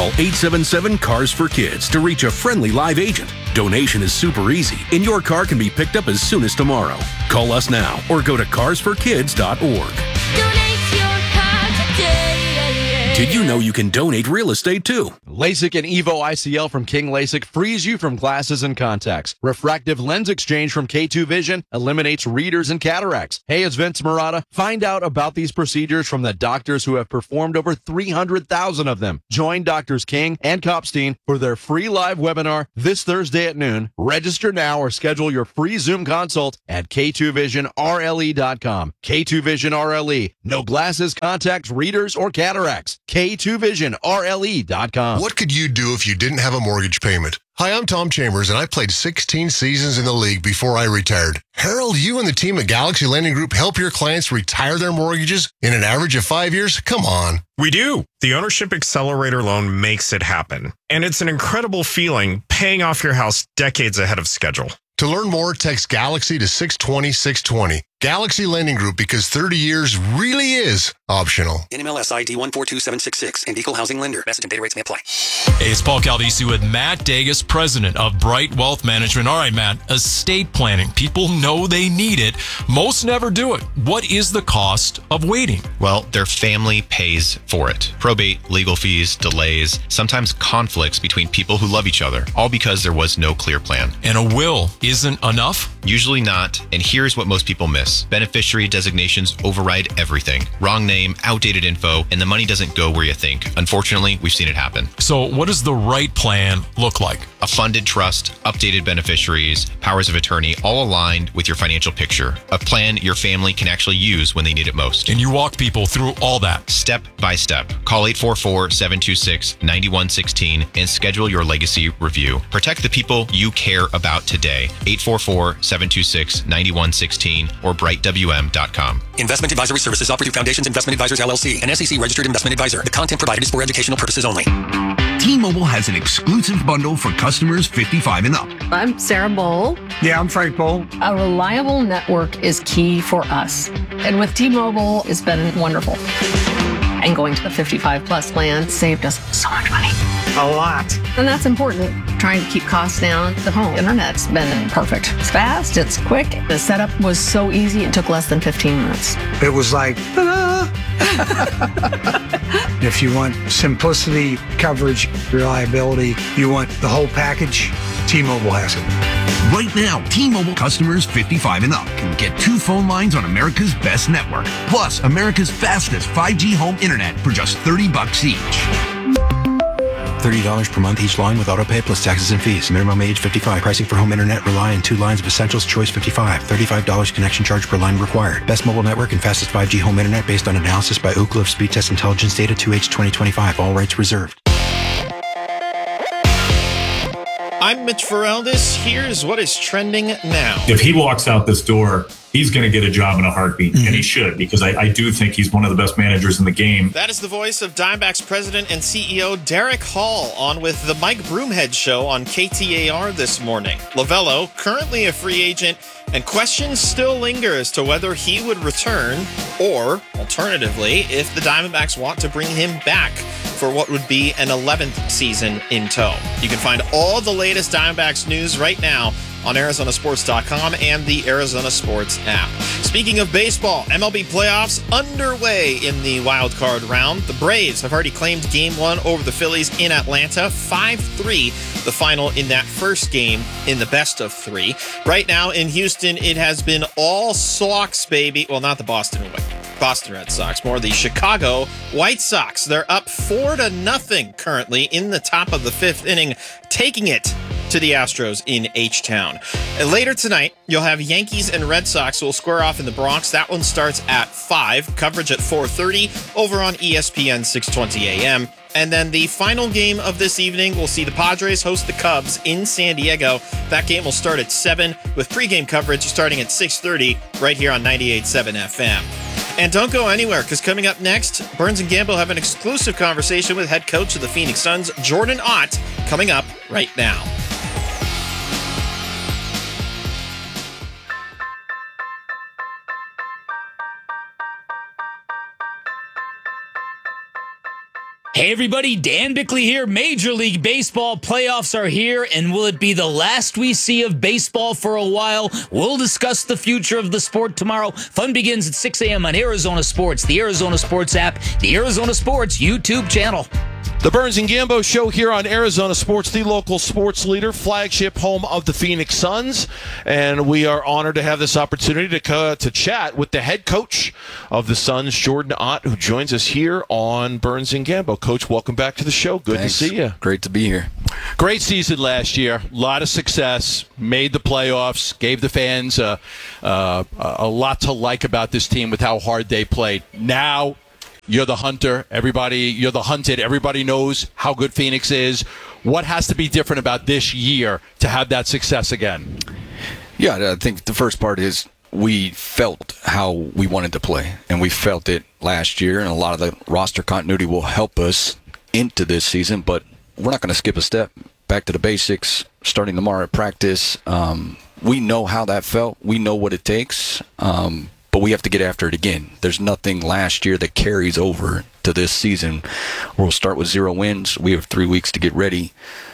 Call 877-CARS-FOR-KIDS to reach a friendly live agent. Donation is super easy, and your car can be picked up as soon as tomorrow. Call us now or go to carsforkids.org. Donate your car today. Did you know you can donate real estate too? LASIK and EVO ICL from King LASIK frees you from glasses and contacts. Refractive lens exchange from K2 Vision eliminates readers and cataracts. Hey, it's Vince Marotta. Find out about these procedures from the doctors who have performed over 300,000 of them. Join Doctors King and Kopstein for their free live webinar this Thursday at noon. Register now or schedule your free Zoom consult at K2VisionRLE.com. K2 Vision RLE. No glasses, contacts, readers, or cataracts. K2VisionRLE.com. What could you do if you didn't have a mortgage payment? Hi, I'm Tom Chambers, and I played 16 seasons in the league before I retired. Harold, you and the team at Galaxy Lending Group help your clients retire their mortgages in an average of 5 years? Come on. We do. The Ownership Accelerator loan makes it happen. And it's an incredible feeling paying off your house decades ahead of schedule. To learn more, text Galaxy to 620-620. Galaxy Lending Group, because 30 years really is optional. NMLS ID 142766 and Equal Housing Lender. Message and data rates may apply. Hey, it's Paul Caldisi with Matt Dagus, president of Bright Wealth Management. All right, Matt, estate planning. People know they need it. Most never do it. What is the cost of waiting? Well, their family pays for it. Probate, legal fees, delays, sometimes conflicts between people who love each other, all because there was no clear plan. And a will isn't enough? Usually not, and here's what most people miss. Beneficiary designations override everything. Wrong name, outdated info, and the money doesn't go where you think. Unfortunately, we've seen it happen. So what does the right plan look like? A funded trust, updated beneficiaries, powers of attorney, all aligned with your financial picture. A plan your family can actually use when they need it most. And you walk people through all that. Step by step. Call 844-726-9116 and schedule your legacy review. Protect the people you care about today. 844-726-9116 or brightwm.com. Investment advisory services offered through Foundations Investment Advisors LLC, an SEC registered investment advisor. The content provided is for educational purposes only. T-Mobile has an exclusive bundle for customers 55 and up. I'm Sarah Bowl. Yeah, I'm Frank Bowl. A reliable network is key for us. And with T-Mobile, it's been wonderful. And going to the 55 plus plan saved us so much money. A lot. And that's important. Trying to keep costs down. The home internet's been perfect. It's fast, it's quick. The setup was so easy, it took less than 15 minutes. It was like, ta-da! If you want simplicity, coverage, reliability, you want the whole package, T-Mobile has it. Right now, T-Mobile customers 55 and up can get 2 phone lines on America's best network, plus America's fastest 5G home internet for just $30 each. $30 per month each line with autopay plus taxes and fees. Minimum age 55. Pricing for home internet rely on 2 lines of Essentials Choice 55. $35 connection charge per line required. Best mobile network and fastest 5G home internet based on analysis by Ookla of Speed Test Intelligence data 2H 2025. All rights reserved. I'm Mitch Feraldis. Here's what is trending now. If he walks out this door, he's going to get a job in a heartbeat, and he should, because I do think he's one of the best managers in the game. That is the voice of Diamondbacks president and CEO Derek Hall on with the Mike Broomhead Show on KTAR this morning. Lovello, currently a free agent, and questions still linger as to whether he would return or, alternatively, if the Diamondbacks want to bring him back for what would be an 11th season in tow. You can find all the latest Diamondbacks news right now on ArizonaSports.com and the Arizona Sports app. Speaking of baseball, MLB playoffs underway in the wild card round. The Braves have already claimed Game 1 over the Phillies in Atlanta, 5-3, the final in that first game in the best of 3. Right now in Houston, it has been all Sox, baby. Well, not the Boston Red Sox, more the Chicago White Sox. They're up 4-0 currently in the top of the 5th inning, taking it to the Astros in H-Town. And later tonight, you'll have Yankees and Red Sox who will square off in the Bronx. That one starts at 5, coverage at 4:30 over on ESPN 620 AM. And then the final game of this evening, we'll see the Padres host the Cubs in San Diego. That game will start at 7 with pregame coverage starting at 6:30 right here on 98.7 FM. And don't go anywhere, because coming up next, Burns and Gamble have an exclusive conversation with head coach of the Phoenix Suns, Jordan Ott, coming up right now. Hey everybody, Dan Bickley here. Major League Baseball playoffs are here, and will it be the last we see of baseball for a while? We'll discuss the future of the sport tomorrow. Fun begins at 6 a.m. on Arizona Sports, the Arizona Sports app, the Arizona Sports YouTube channel. The Burns and Gambo Show here on Arizona Sports, the local sports leader, flagship home of the Phoenix Suns. And we are honored to have this opportunity to chat with the head coach of the Suns, Jordan Ott, who joins us here on Burns and Gambo. Coach, welcome back to the show. Good Thanks. to see you. Great to be here. Great season last year. A lot of success. Made the playoffs. Gave the fans a lot to like about this team with how hard they played. Now, you're the hunter. You're the hunted. Everybody knows how good Phoenix is. What has to be different about this year to have that success again? Yeah, I think the first part is we felt how we wanted to play, and we felt it last year, and a lot of the roster continuity will help us into this season, but we're not going to skip a step. Back to the basics, starting tomorrow at practice. We know how that felt. We know what it takes. But we have to get after it again. There's nothing last year that carries over to this season. We'll start with 0 wins. We have 3 weeks to get ready.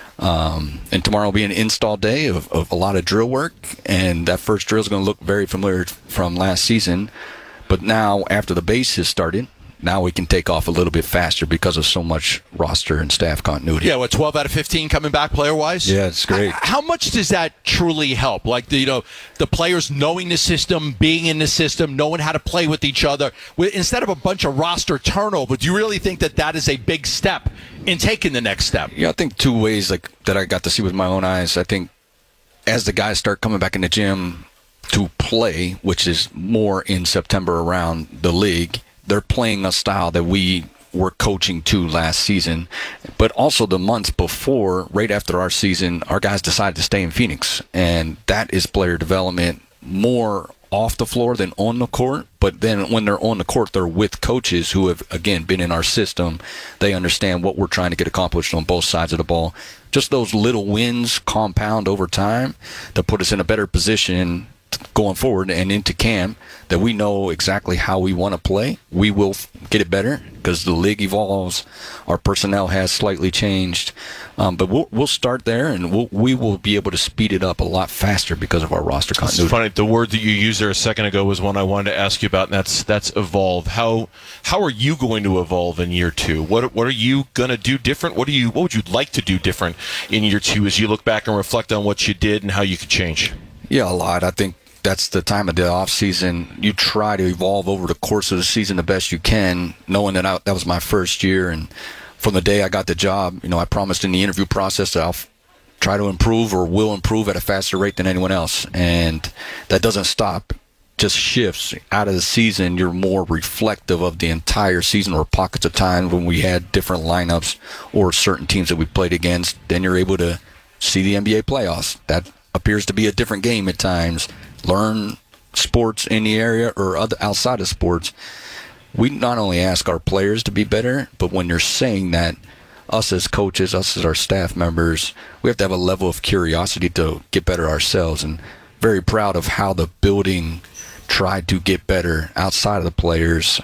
And tomorrow will be an install day of a lot of drill work. And that first drill is going to look very familiar from last season. But now, after the base has started, now we can take off a little bit faster because of so much roster and staff continuity. Yeah, 12 out of 15 coming back player-wise? Yeah, it's great. How much does that truly help? Like, the players knowing the system, being in the system, knowing how to play with each other, instead of a bunch of roster turnover, do you really think that is a big step in taking the next step? Yeah, I think 2 ways that I got to see with my own eyes. I think as the guys start coming back in the gym to play, which is more in September around the league, they're playing a style that we were coaching to last season. But also the months before, right after our season, our guys decided to stay in Phoenix. And that is player development more off the floor than on the court. But then when they're on the court, they're with coaches who have, again, been in our system. They understand what we're trying to get accomplished on both sides of the ball. Just those little wins compound over time to put us in a better position going forward and into camp, that we know exactly how we want to play. We will get it better because the league evolves. Our personnel has slightly changed. But we'll start there, and we will be able to speed it up a lot faster because of our roster continuity. It's funny. The word that you used there a second ago was one I wanted to ask you about, and that's evolve. How are you going to evolve in year 2? What are you going to do different? What would you like to do different in year 2 as you look back and reflect on what you did and how you could change? Yeah, a lot. I think that's the time of the off season. You try to evolve over the course of the season the best you can, knowing that that was my first year. And from the day I got the job, I promised in the interview process that I'll try to improve or will improve at a faster rate than anyone else. And that doesn't stop, just shifts. Out of the season, you're more reflective of the entire season or pockets of time when we had different lineups or certain teams that we played against. Then you're able to see the NBA playoffs. That appears to be a different game at times. Learn sports in the area or outside of sports. We not only ask our players to be better, but when you're saying that, us as coaches, us as our staff members, we have to have a level of curiosity to get better ourselves. And very proud of how the building tried to get better outside of the players.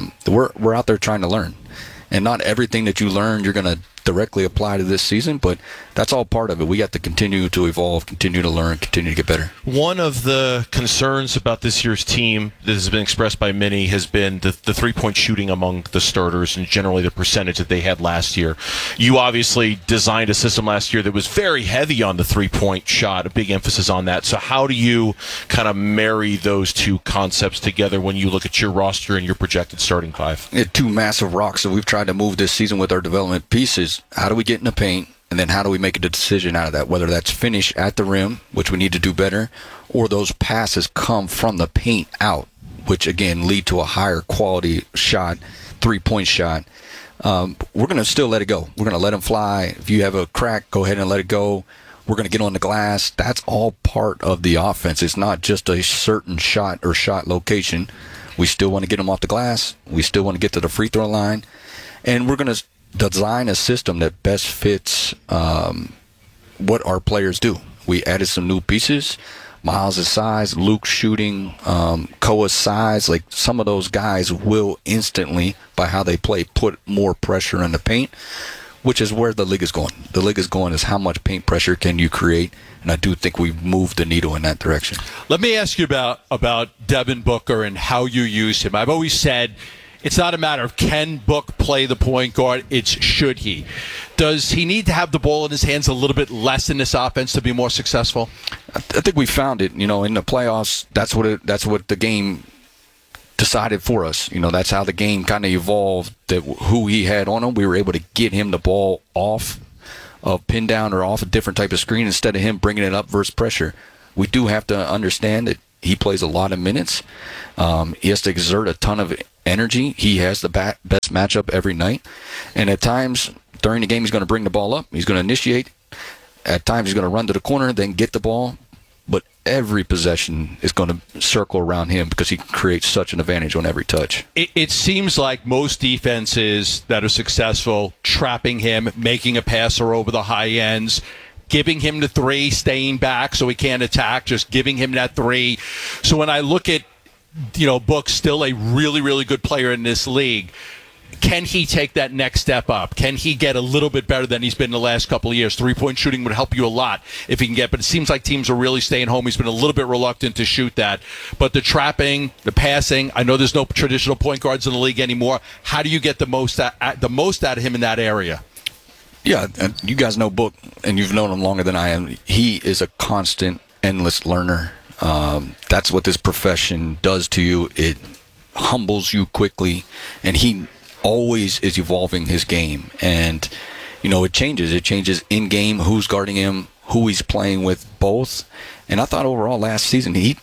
We're out there trying to learn. And not everything that you learn you're going to directly apply to this season, but that's all part of it. We got to continue to evolve, continue to learn, continue to get better. One of the concerns about this year's team that has been expressed by many has been the three-point shooting among the starters and generally the percentage that they had last year. You obviously designed a system last year that was very heavy on the three-point shot, a big emphasis on that. So how do you kind of marry those two concepts together when you look at your roster and your projected starting 5? Yeah, 2 massive rocks that we've tried to move this season with our development pieces. How do we get in the paint? And then how do we make a decision out of that, whether that's finish at the rim, which we need to do better, or those passes come from the paint out, which, again, lead to a higher quality shot, three-point shot. We're going to still let it go. We're going to let them fly. If you have a crack, go ahead and let it go. We're going to get on the glass. That's all part of the offense. It's not just a certain shot or shot location. We still want to get them off the glass. We still want to get to the free throw line. And we're going to design a system that best fits what our players do. We added some new pieces. Miles' size, Luke's shooting, Koa's size, like some of those guys will instantly, by how they play, put more pressure in the paint, which is where the league is going. The league is going is how much paint pressure can you create, and I do think we've moved the needle in that direction. Let me ask you about Devin Booker and how you use him. I've always said it's not a matter of can Book play the point guard, it's should he. Does he need to have the ball in his hands a little bit less in this offense to be more successful? I think we found it, in the playoffs. That's what the game decided for us. That's how the game kind of evolved, that who he had on him, we were able to get him the ball off of pin down or off a different type of screen instead of him bringing it up versus pressure. We do have to understand that he plays a lot of minutes. He has to exert a ton of energy. He has the best matchup every night. And at times during the game, he's going to bring the ball up. He's going to initiate. At times, he's going to run to the corner, then get the ball. But every possession is going to circle around him because he creates such an advantage on every touch. It seems like most defenses that are successful, trapping him, making a passer over the high ends, giving him the three, staying back so he can't attack, just giving him that three. So when I look at, Book, still a really, really good player in this league, can he take that next step up? Can he get a little bit better than he's been in the last couple of years? Three-point shooting would help you a lot if he can get, but it seems like teams are really staying home. He's been a little bit reluctant to shoot that. But the trapping, the passing, I know there's no traditional point guards in the league anymore. How do you get the most out of him in that area? Yeah, and you guys know Book, and you've known him longer than I am. He is a constant, endless learner. That's what this profession does to you. It humbles you quickly, and he always is evolving his game. And, it changes. It changes in-game, who's guarding him, who he's playing with, both. And I thought overall last season, he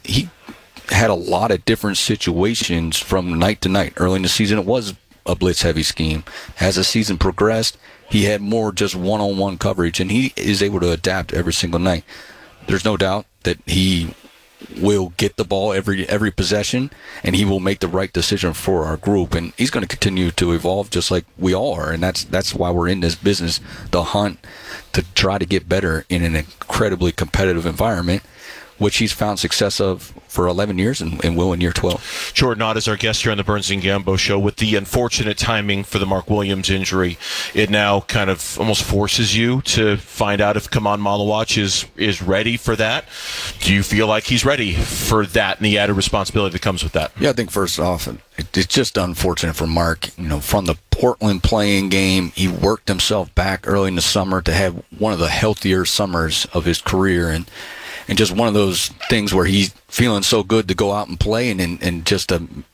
had a lot of different situations from night to night. Early in the season, it was a blitz-heavy scheme. As the season progressed, he had more just one-on-one coverage, and he is able to adapt every single night. There's no doubt that he will get the ball every possession, and he will make the right decision for our group, and he's going to continue to evolve just like we all are, and that's why we're in this business, the hunt to try to get better in an incredibly competitive environment, which he's found success of for 11 years and will in year 12. Jordan Ott is our guest here on the Burns and Gambo Show. With the unfortunate timing for the Mark Williams injury, it now kind of almost forces you to find out if Kaman Malawach is ready for that. Do you feel like he's ready for that and the added responsibility that comes with that? Yeah, I think first off, it's just unfortunate for Mark. From the Portland playing game, he worked himself back early in the summer to have one of the healthier summers of his career, and just one of those things where he's feeling so good to go out and play, and just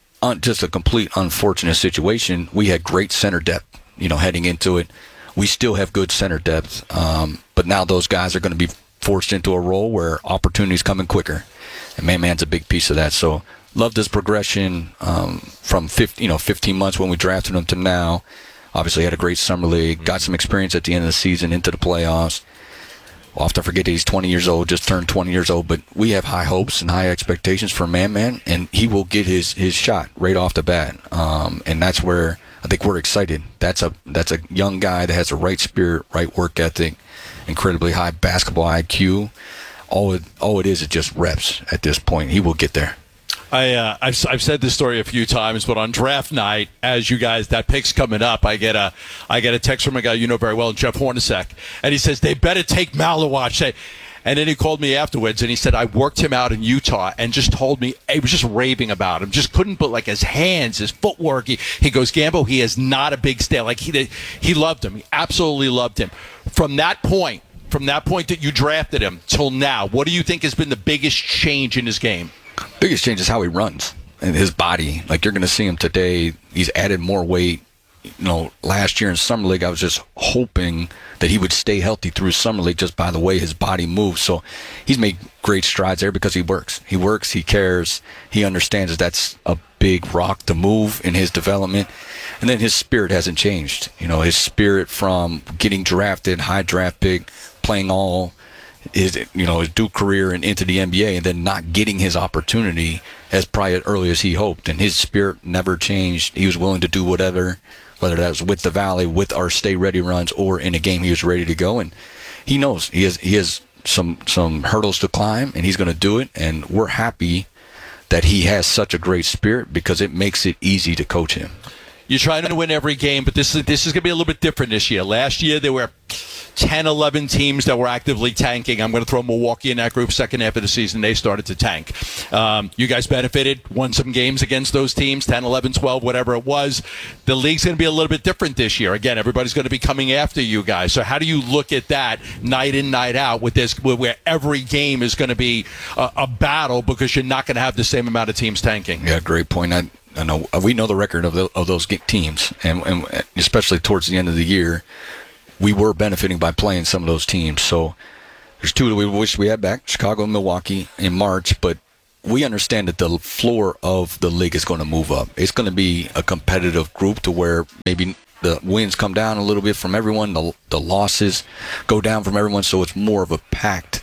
a complete unfortunate situation. We had great center depth, heading into it. We still have good center depth, but now those guys are going to be forced into a role where opportunities coming quicker, and man's a big piece of that. So loved his progression from 15 months when we drafted him to now. Obviously had a great summer league, got some experience at the end of the season into the playoffs. We'll often forget that he's 20 years old, just turned 20 years old, but we have high hopes and high expectations for Man, and he will get his shot right off the bat. And that's where I think we're excited. That's a young guy that has the right spirit, right work ethic, incredibly high basketball IQ. All it is just reps at this point. He will get there. I've said this story a few times, but on draft night, as you guys, that pick's coming up, I get a text from a guy you know very well, Jeff Hornacek, and he says, they better take Malawach. And then he called me afterwards, and he said, I worked him out in Utah, and just told me, he was just raving about him, just couldn't put, his hands, his footwork. He goes, Gambo, he is not a big stale. He loved him. He absolutely loved him. From that point that you drafted him till now, what do you think has been the biggest change in his game? Biggest change is how he runs and his body. You're going to see him today. He's added more weight. Last year in Summer League, I was just hoping that he would stay healthy through Summer League just by the way his body moves. So he's made great strides there because he works. He works, he cares, he understands that that's a big rock to move in his development. And then his spirit hasn't changed. His spirit from getting drafted, high draft pick, playing all his Duke career and into the NBA, and then not getting his opportunity as probably as early as he hoped. And his spirit never changed. He was willing to do whatever, whether that was with the Valley, with our Stay Ready runs, or in a game he was ready to go. And he knows he has some hurdles to climb, and he's going to do it. And we're happy that he has such a great spirit because it makes it easy to coach him. You're trying to win every game, but this is going to be a little bit different this year. Last year, there were 10, 11 teams that were actively tanking. I'm going to throw Milwaukee in that group. Second half of the season, they started to tank. You guys benefited, won some games against those teams, 10, 11, 12, whatever it was. The league's going to be a little bit different this year. Again, everybody's going to be coming after you guys. So how do you look at that night in, night out with this, where every game is going to be a battle because you're not going to have the same amount of teams tanking? Yeah, great point. I know we know the record of those teams, and especially towards the end of the year, we were benefiting by playing some of those teams. So there's two that we wish we had back, Chicago and Milwaukee in March, but we understand that the floor of the league is going to move up. It's going to be a competitive group to where maybe the wins come down a little bit from everyone, the losses go down from everyone, so it's more of a packed,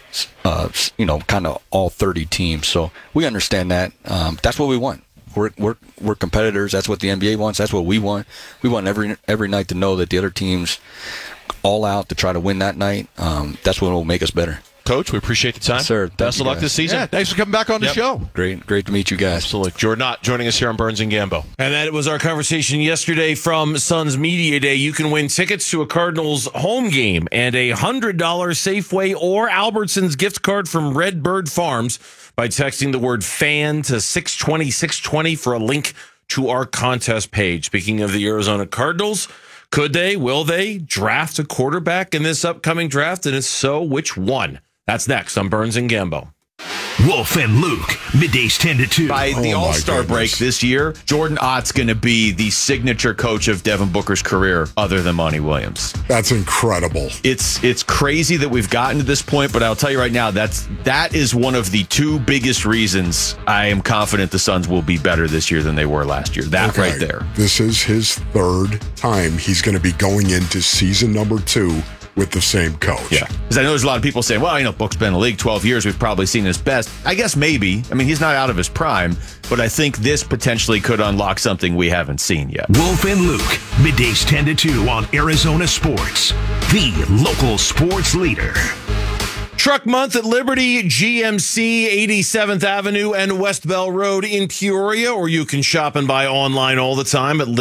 kind of all 30 teams. So we understand that. That's what we want. We're competitors. That's what the NBA wants. That's what we want. We want every night to know that the other team's all out to try to win that night. That's what will make us better. Coach, we appreciate the time. Yes, sir. Best of luck this season. Yeah, thanks for coming back on the show. Great to meet you guys. Absolutely. Jordan Ott joining us here on Burns and Gambo. And that was our conversation yesterday from Suns Media Day. You can win tickets to a Cardinals home game and a $100 Safeway or Albertsons gift card from Redbird Farms by texting the word FAN to 620-620 for a link to our contest page. Speaking of the Arizona Cardinals, will they draft a quarterback in this upcoming draft? And if so, which one? That's next on Burns and Gambo. Wolf and Luke, middays 10 to 2. By the All-Star break this year, Jordan Ott's going to be the signature coach of Devin Booker's career other than Monty Williams. That's incredible. It's crazy that we've gotten to this point, but I'll tell you right now, that is one of the two biggest reasons I am confident the Suns will be better this year than they were last year. Right there. This is his third time he's going to be going into season number 2 with the same coach. Yeah. Because I know there's a lot of people saying, well, Book's been in the league 12 years. We've probably seen his best. I guess maybe. I mean, he's not out of his prime, but I think this potentially could unlock something we haven't seen yet. Wolf and Luke, middays 10 to 2 on Arizona Sports, the local sports leader. Truck Month at Liberty GMC, 87th Avenue and West Bell Road in Peoria, or you can shop and buy online all the time at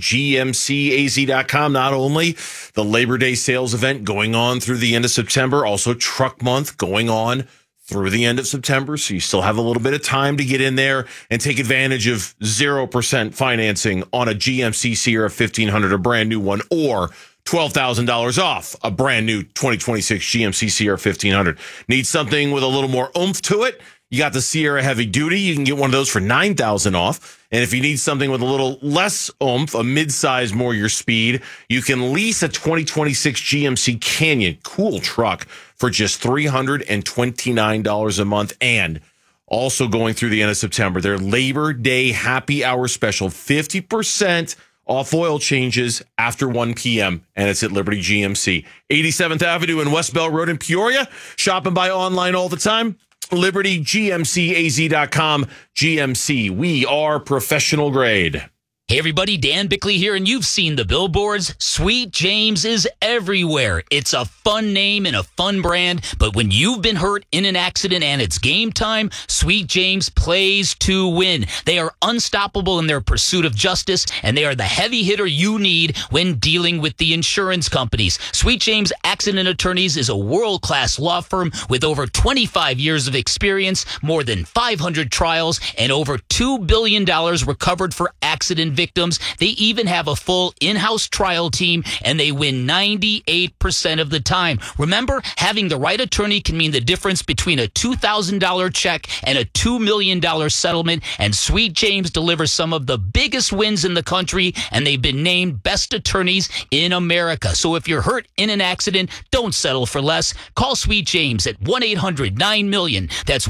libertygmcaz.com. Not only the Labor Day sales event going on through the end of September, also Truck Month going on through the end of September, so you still have a little bit of time to get in there and take advantage of 0% financing on a GMC Sierra 1500, a brand new one, or $12,000 off a brand new 2026 GMC Sierra 1500. Need something with a little more oomph to it? You got the Sierra Heavy Duty. You can get one of those for $9,000 off. And if you need something with a little less oomph, a mid-size, more your speed, you can lease a 2026 GMC Canyon. Cool truck for just $329 a month. And also going through the end of September, their Labor Day happy hour special, 50% off oil changes after 1 p.m., and it's at Liberty GMC. 87th Avenue and West Bell Road in Peoria. Shop and buy online all the time. LibertyGMCAZ.com. GMC, we are professional grade. Hey everybody, Dan Bickley here, and you've seen the billboards. Sweet James is everywhere. It's a fun name and a fun brand, but when you've been hurt in an accident and it's game time, Sweet James plays to win. They are unstoppable in their pursuit of justice, and they are the heavy hitter you need when dealing with the insurance companies. Sweet James Accident Attorneys is a world-class law firm with over 25 years of experience, more than 500 trials, and over $2 billion recovered for accident victims. They even have a full in-house trial team, and they win 98% of the time. Remember, having the right attorney can mean the difference between a $2,000 check and a $2 million settlement, and Sweet James delivers some of the biggest wins in the country, and they've been named best attorneys in America. So if you're hurt in an accident, don't settle for less. Call Sweet James at 1-800-9-MILLION. That's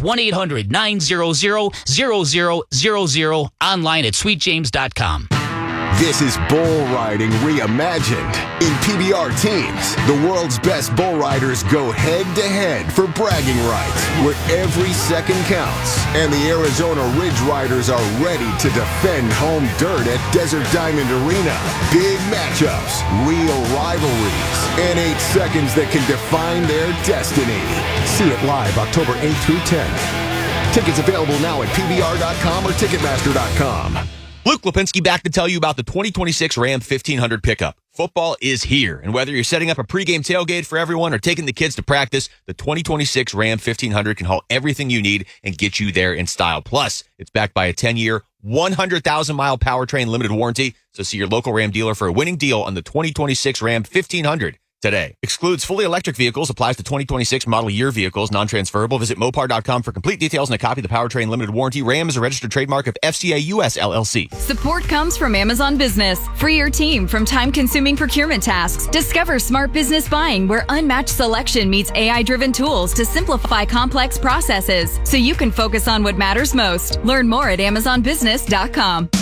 1-800-900-0000, online at sweetjames.com. This is bull riding reimagined. In PBR teams, the world's best bull riders go head-to-head for bragging rights, where every second counts. And the Arizona Ridge Riders are ready to defend home dirt at Desert Diamond Arena. Big matchups, real rivalries, and 8 seconds that can define their destiny. See it live October 8th through 10th. Tickets available now at PBR.com or Ticketmaster.com. Luke Lipinski back to tell you about the 2026 Ram 1500 pickup. Football is here, and whether you're setting up a pregame tailgate for everyone or taking the kids to practice, the 2026 Ram 1500 can haul everything you need and get you there in style. Plus, it's backed by a 10-year, 100,000-mile powertrain limited warranty, so see your local Ram dealer for a winning deal on the 2026 Ram 1500 today. Excludes fully electric vehicles, applies to 2026 model year vehicles, non-transferable. Visit Mopar.com for complete details and a copy of the powertrain limited warranty. Ram is a registered trademark of FCA US LLC. Support comes from Amazon Business. Free your team from time-consuming procurement tasks. Discover smart business buying where unmatched selection meets AI-driven tools to simplify complex processes so you can focus on what matters most. Learn more at AmazonBusiness.com.